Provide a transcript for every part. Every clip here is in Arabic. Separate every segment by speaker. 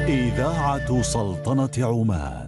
Speaker 1: إذاعة سلطنة عمان.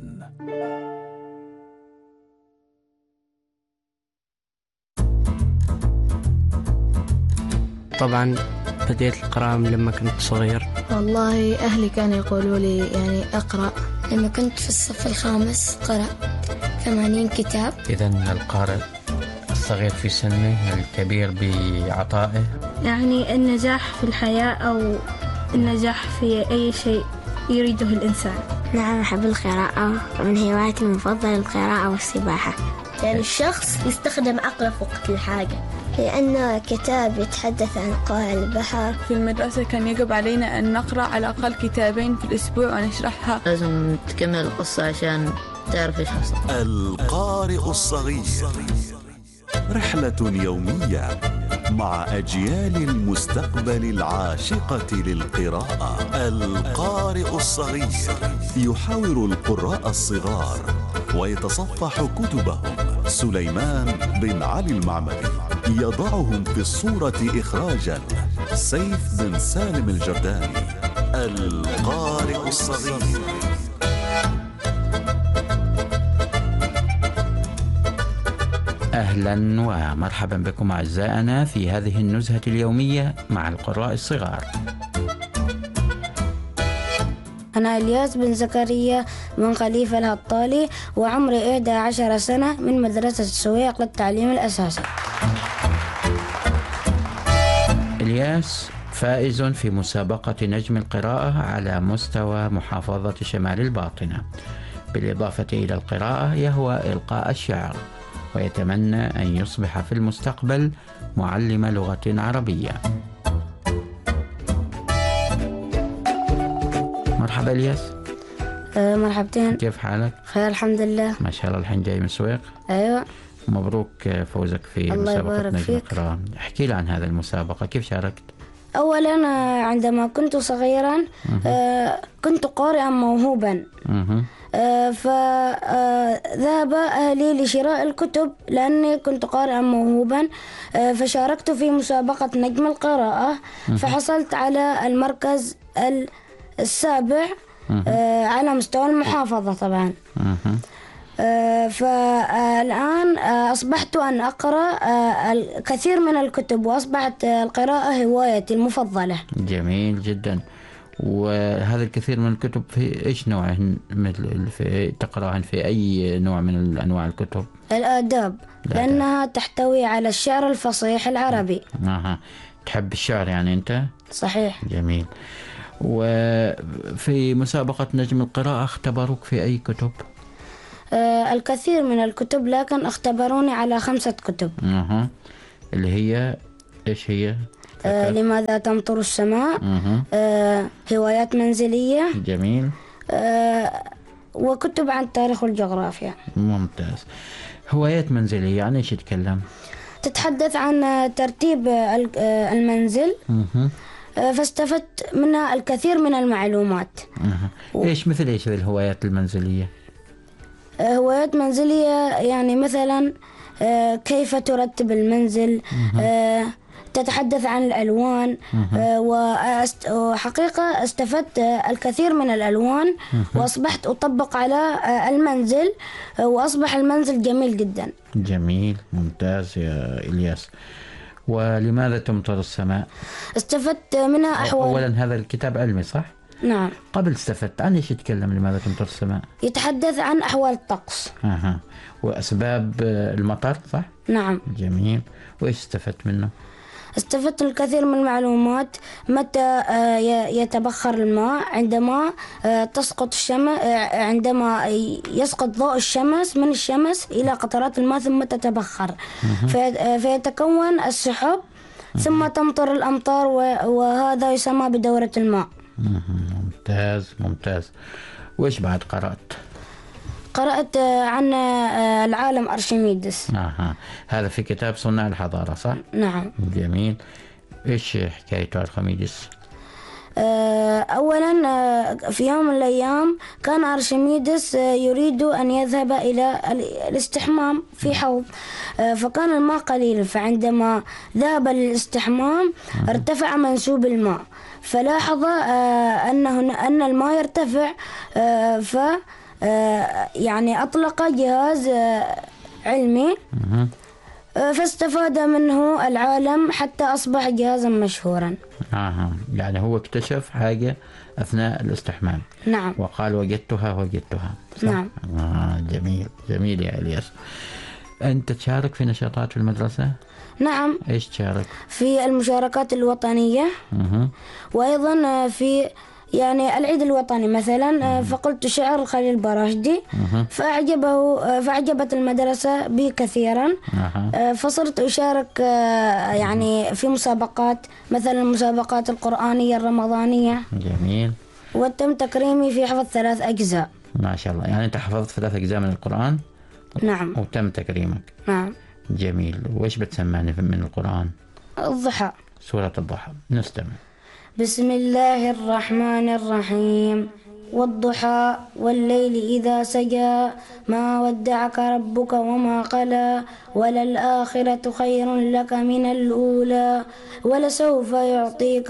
Speaker 2: طبعا بديت القراءة من لما كنت صغير.
Speaker 3: والله أهلي كانوا يقولوا لي يعني أقرأ. لما كنت في الصف الخامس قرأت 80 كتاب.
Speaker 4: إذن القارئ الصغير في سنه، الكبير بعطائه.
Speaker 5: يعني النجاح في الحياة أو النجاح في أي شيء يريده الإنسان.
Speaker 6: نعم، أحب القراءة، ومن هواياتي المفضلة القراءة والسباحة.
Speaker 7: يعني الشخص يستخدم عقله في وقت الحاجة،
Speaker 6: لأنه كتاب يتحدث عن قاع البحر.
Speaker 8: في المدرسة كان يجب علينا أن نقرأ على الأقل كتابين في الأسبوع ونشرحها.
Speaker 9: لازم تكمل القصة عشان تعرف إيش حصل.
Speaker 1: القارئ الصغير، رحلة يومية مع أجيال المستقبل العاشقة للقراءة. القارئ الصغير يحاور القراء الصغار ويتصفح كتبهم. سليمان بن علي المعمري يضعهم في الصورة إخراجا. سيف بن سالم الجرداني. القارئ الصغير.
Speaker 4: أهلا ومرحبا بكم أعزائنا في هذه النزهة اليومية مع القراء الصغار.
Speaker 10: أنا إلياس بن زكريا بن خليفة الهطالي، وعمري 11 سنة، من مدرسة السويق للتعليم الأساسي.
Speaker 4: إلياس فائز في مسابقة نجم القراءة على مستوى محافظة شمال الباطنة. بالإضافة إلى القراءة يهوى إلقاء الشعر، ويتمنى أن يصبح في المستقبل معلم لغة عربية. مرحبا إلياس.
Speaker 10: مرحبتين.
Speaker 4: كيف حالك؟
Speaker 10: خير الحمد لله.
Speaker 4: ما شاء الله، الحين جاي من السويق؟
Speaker 10: أيوة.
Speaker 4: مبروك فوزك في مسابقة نجم القراءة. احكي لي عن هذه المسابقة، كيف شاركت؟
Speaker 10: أولا عندما كنت صغيرا كنت قارئا موهوبا، فذهب أهلي لشراء الكتب لأني كنت قارئا موهوبا، فشاركت في مسابقة نجم القراءة، فحصلت على المركز السابع على مستوى المحافظة طبعا. فالآن أصبحت أن أقرأ الكثير من الكتب، وأصبحت القراءة هوايتي المفضلة.
Speaker 4: جميل جدا. وهذا الكثير من الكتب في إيش نوعهن؟ تقرأهن في أي نوع من أنواع الكتب؟
Speaker 10: الآداب، لأنها تحتوي على الشعر الفصيح العربي.
Speaker 4: تحب الشعر يعني أنت؟
Speaker 10: صحيح.
Speaker 4: جميل. وفي مسابقة نجم القراءة اختبروك في أي كتب؟
Speaker 10: الكثير من الكتب، لكن اختبروني على 5 كتب.
Speaker 4: اللي هي إيش هي؟
Speaker 10: لماذا تمطر السماء، هوايات منزلية.
Speaker 4: جميل.
Speaker 10: وكتب عن التاريخ والجغرافيا.
Speaker 4: ممتاز. هوايات منزلية يعني إيش تتكلم؟
Speaker 10: تتحدث عن ترتيب المنزل، فاستفدت منها الكثير من المعلومات.
Speaker 4: إيش مثل إيش الهوايات المنزلية؟
Speaker 10: هوايات منزلية يعني مثلا كيف ترتب المنزل، تتحدث عن الألوان، وحقيقة استفدت الكثير من الألوان، وأصبحت أطبق على المنزل، وأصبح المنزل جميل جدا.
Speaker 4: جميل، ممتاز يا إلياس. ولماذا تمطر السماء؟
Speaker 10: استفدت منها أحوال.
Speaker 4: أولا هذا الكتاب علمي صح؟
Speaker 10: نعم.
Speaker 4: قبل استفدت عن إيش يتكلم لماذا تمطر السماء؟
Speaker 10: يتحدث عن أحوال الطقس.
Speaker 4: وأسباب المطر صح؟
Speaker 10: نعم.
Speaker 4: جميل. وإيش استفدت منه؟
Speaker 10: استفدت الكثير من المعلومات، متى يتبخر الماء، عندما تسقط الشمس، عندما يسقط ضوء الشمس من الشمس إلى قطرات الماء ثم تتبخر، فيتكون السحب، ثم تمطر الأمطار، وهذا يسمى بدورة الماء.
Speaker 4: ممتاز ممتاز. وإيش بعد قرأت؟
Speaker 10: قرأت عن العالم أرشميدس.
Speaker 4: هذا في كتاب صناع الحضارة صح؟
Speaker 10: نعم.
Speaker 4: جميل. إيش حكايته أرشميدس؟
Speaker 10: أولا في يوم من الأيام كان أرشميدس يريد أن يذهب إلى الاستحمام في حوض، فكان الماء قليل، فعندما ذهب للاستحمام ارتفع منسوب الماء، فلاحظ أن الماء يرتفع، يعني أطلق جهاز علمي فاستفاد منه العالم حتى أصبح جهازا مشهورا.
Speaker 4: يعني هو اكتشف حاجة أثناء الاستحمام.
Speaker 10: نعم.
Speaker 4: وقال وجدتها. صح؟
Speaker 10: نعم.
Speaker 4: جميل يا إلياس. أنت تشارك في نشاطات في المدرسة؟
Speaker 10: نعم.
Speaker 4: إيش تشارك؟
Speaker 10: في المشاركات الوطنية، وأيضا في يعني العيد الوطني مثلا، فقلت شعر خليل براشدي فأعجبت المدرسة بي كثيرا، فصرت أشارك يعني في مسابقات، مثلا المسابقات القرآنية الرمضانية.
Speaker 4: جميل.
Speaker 10: وتم تكريمي في حفظ 3 أجزاء.
Speaker 4: ما شاء الله، يعني أنت حفظت 3 أجزاء من القرآن؟
Speaker 10: نعم.
Speaker 4: وتم تكريمك.
Speaker 10: نعم.
Speaker 4: جميل. وإيش بتسمعني من القرآن؟
Speaker 10: الضحى.
Speaker 4: سورة الضحى، نستمع.
Speaker 10: بسم الله الرحمن الرحيم. والضحى والليل إذا سجى ما ودعك ربك وما قلى وللآخرة خير لك من الأولى ولسوف يعطيك